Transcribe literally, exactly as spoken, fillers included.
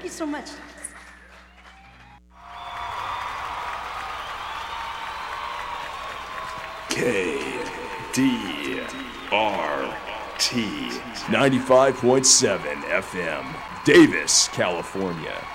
you so much. K D R T ninety-five point seven F M, Davis, California.